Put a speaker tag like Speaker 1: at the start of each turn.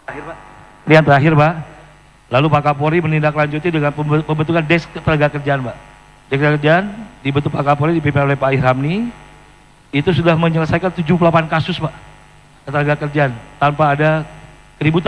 Speaker 1: Yang terakhir, Pak. Lalu Pak Kapolri menindaklanjuti dengan pembentukan Desk Ketenagakerjaan, Pak. Desk Ketenagakerjaan dibentuk Pak Kapolri, dipimpin oleh Pak Ihramni. Itu sudah menyelesaikan 78 kasus, Pak, ketenagakerjaan tanpa ada keributan.